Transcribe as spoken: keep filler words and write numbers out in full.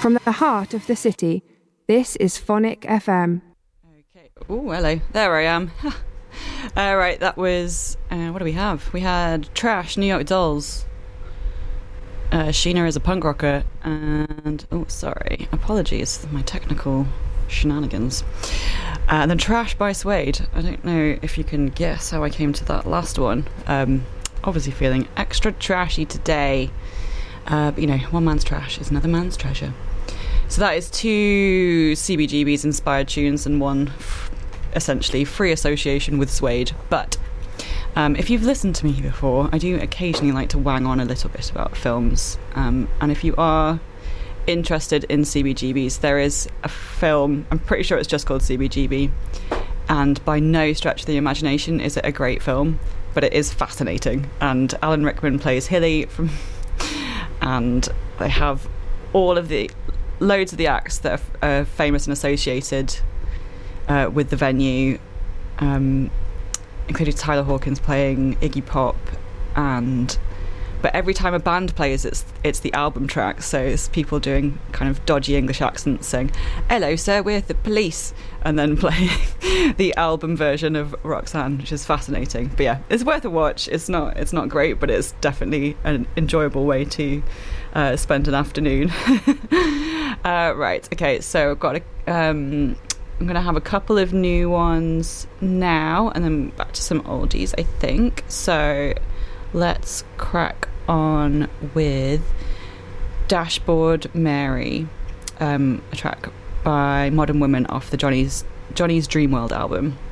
From the heart of the city, this is Phonic F M. Okay. Oh, hello. There I am. All right, that was... Uh, what do we have? We had Trash, New York Dolls. Uh, Sheena is a punk rocker. And... Oh, sorry. Apologies for my technical shenanigans. Uh, and then Trash by Suede. I don't know if you can guess how I came to that last one. Um, obviously feeling extra trashy today. Uh, but, you know, one man's trash is another man's treasure. So that is two C B G B's inspired tunes and one f- essentially free association with Suede. But um, if you've listened to me before, I do occasionally like to wang on a little bit about films. Um, and if you are interested in C B G B's, there is a film, I'm pretty sure it's just called C B G B, and by no stretch of the imagination is it a great film, but it is fascinating. And Alan Rickman plays Hilly from... and they have all of the loads of the acts that are uh, famous and associated uh, with the venue, um, including Tyler Hawkins playing Iggy Pop, and but every time a band plays, it's it's the album track, so it's people doing kind of dodgy English accents saying, "Hello sir, we're the police," and then playing the album version of Roxanne, which is fascinating. But yeah, it's worth a watch. It's not it's not great, but it's definitely an enjoyable way to uh, spend an afternoon. uh, right, okay, so I've got a um, I'm going to have a couple of new ones now, and then back to some oldies, I think. So let's crack on with Dashboard Mary, um, a track by Modern Women off the Johnny's Johnny's Dreamworld album.